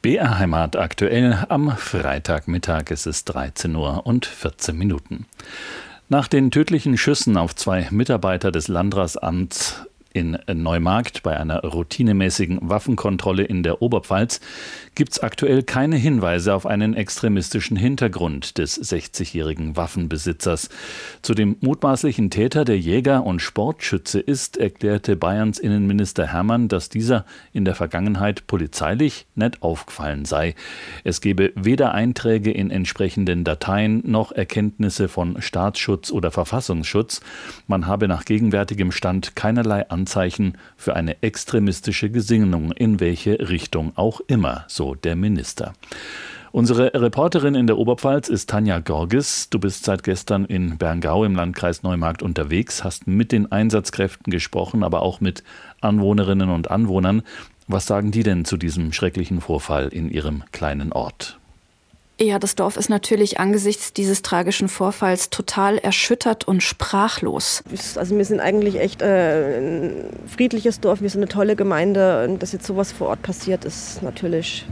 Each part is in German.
BR Heimat aktuell am Freitagmittag. Es ist 13 Uhr und 14 Minuten. Nach den tödlichen Schüssen auf 2 Mitarbeiter des Landratsamts in Neumarkt bei einer routinemäßigen Waffenkontrolle in der Oberpfalz gibt es aktuell keine Hinweise auf einen extremistischen Hintergrund des 60-jährigen Waffenbesitzers. Zu dem mutmaßlichen Täter, der Jäger und Sportschütze ist, erklärte Bayerns Innenminister Hermann, dass dieser in der Vergangenheit polizeilich nicht aufgefallen sei. Es gebe weder Einträge in entsprechenden Dateien noch Erkenntnisse von Staatsschutz oder Verfassungsschutz. Man habe nach gegenwärtigem Stand keinerlei Anzeichen für eine extremistische Gesinnung, in welche Richtung auch immer, so der Minister. Unsere Reporterin in der Oberpfalz ist Tanja Gorges. Du bist seit gestern in Berngau im Landkreis Neumarkt unterwegs, hast mit den Einsatzkräften gesprochen, aber auch mit Anwohnerinnen und Anwohnern. Was sagen die denn zu diesem schrecklichen Vorfall in ihrem kleinen Ort? Ja, das Dorf ist natürlich angesichts dieses tragischen Vorfalls total erschüttert und sprachlos. Also wir sind eigentlich echt ein friedliches Dorf, wir sind eine tolle Gemeinde. Und dass jetzt sowas vor Ort passiert, ist natürlich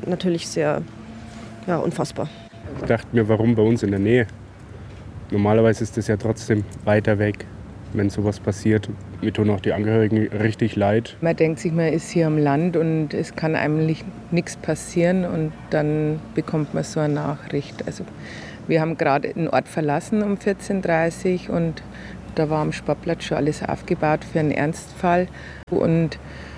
sehr unfassbar. Ich dachte mir, warum bei uns in der Nähe? Normalerweise ist das ja trotzdem weiter weg, wenn sowas passiert. Mir tun auch die Angehörigen richtig leid. Man denkt sich, man ist hier am Land und es kann eigentlich nichts passieren und dann bekommt man so eine Nachricht. Also wir haben gerade den Ort verlassen um 14:30 Uhr und da war am Sportplatz schon alles aufgebaut für einen Ernstfall und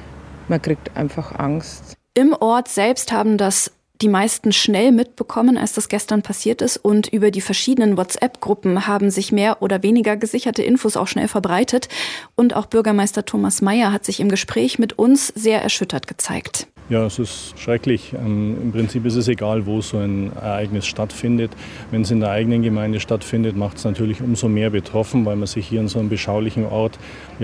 man kriegt einfach Angst. Im Ort selbst haben das die meisten schnell mitbekommen, als das gestern passiert ist, und über die verschiedenen WhatsApp-Gruppen haben sich mehr oder weniger gesicherte Infos auch schnell verbreitet. Und auch Bürgermeister Thomas Mayer hat sich im Gespräch mit uns sehr erschüttert gezeigt. Ja, es ist schrecklich. Im Prinzip ist es egal, wo so ein Ereignis stattfindet. Wenn es in der eigenen Gemeinde stattfindet, macht es natürlich umso mehr betroffen, weil man sich hier in so einem beschaulichen Ort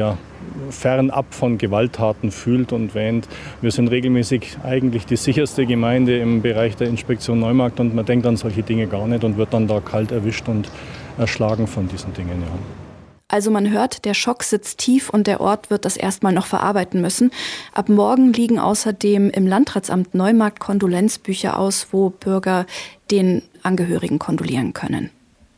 fernab von Gewalttaten fühlt und wähnt. Wir sind regelmäßig eigentlich die sicherste Gemeinde im Bereich der Inspektion Neumarkt und man denkt an solche Dinge gar nicht und wird dann da kalt erwischt und erschlagen von diesen Dingen. Ja. Also man hört, der Schock sitzt tief und der Ort wird das erstmal noch verarbeiten müssen. Ab morgen liegen außerdem im Landratsamt Neumarkt Kondolenzbücher aus, wo Bürger den Angehörigen kondolieren können.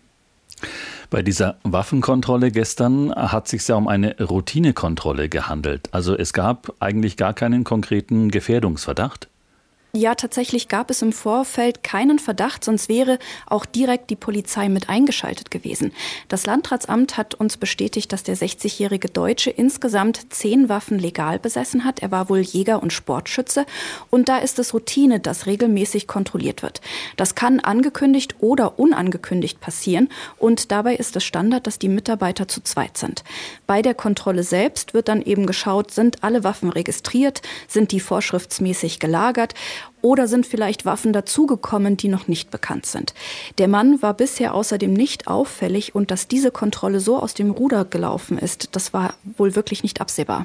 Bei dieser Waffenkontrolle gestern hat es sich ja um eine Routinekontrolle gehandelt. Also es gab eigentlich gar keinen konkreten Gefährdungsverdacht. Ja, tatsächlich gab es im Vorfeld keinen Verdacht, sonst wäre auch direkt die Polizei mit eingeschaltet gewesen. Das Landratsamt hat uns bestätigt, dass der 60-jährige Deutsche insgesamt 10 Waffen legal besessen hat. Er war wohl Jäger und Sportschütze und da ist es Routine, dass regelmäßig kontrolliert wird. Das kann angekündigt oder unangekündigt passieren und dabei ist es Standard, dass die Mitarbeiter zu zweit sind. Bei der Kontrolle selbst wird dann eben geschaut, sind alle Waffen registriert, sind die vorschriftsmäßig gelagert, oder sind vielleicht Waffen dazugekommen, die noch nicht bekannt sind. Der Mann war bisher außerdem nicht auffällig und dass diese Kontrolle so aus dem Ruder gelaufen ist, das war wohl wirklich nicht absehbar.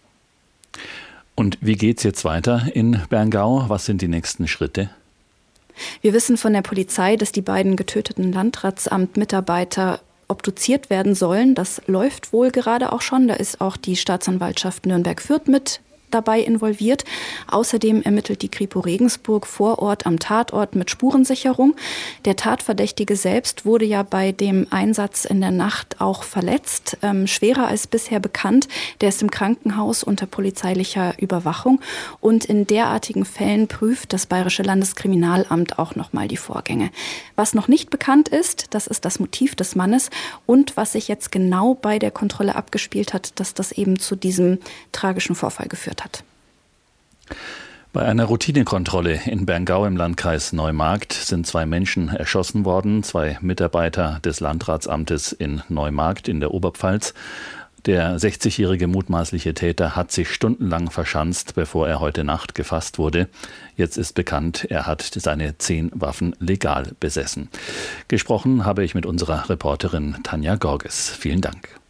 Und wie geht's jetzt weiter in Berngau? Was sind die nächsten Schritte? Wir wissen von der Polizei, dass die beiden getöteten Landratsamtmitarbeiter obduziert werden sollen. Das läuft wohl gerade auch schon. Da ist auch die Staatsanwaltschaft Nürnberg-Fürth mit dabei involviert. Außerdem ermittelt die Kripo Regensburg vor Ort am Tatort mit Spurensicherung. Der Tatverdächtige selbst wurde ja bei dem Einsatz in der Nacht auch verletzt, schwerer als bisher bekannt. Der ist im Krankenhaus unter polizeilicher Überwachung und in derartigen Fällen prüft das Bayerische Landeskriminalamt auch nochmal die Vorgänge. Was noch nicht bekannt ist, das ist das Motiv des Mannes und was sich jetzt genau bei der Kontrolle abgespielt hat, dass das eben zu diesem tragischen Vorfall geführt hat. Bei einer Routinekontrolle in Berngau im Landkreis Neumarkt sind 2 Menschen erschossen worden, 2 Mitarbeiter des Landratsamtes in Neumarkt in der Oberpfalz. Der 60-jährige mutmaßliche Täter hat sich stundenlang verschanzt, bevor er heute Nacht gefasst wurde. Jetzt ist bekannt, er hat seine 10 Waffen legal besessen. Gesprochen habe ich mit unserer Reporterin Tanja Gorges. Vielen Dank.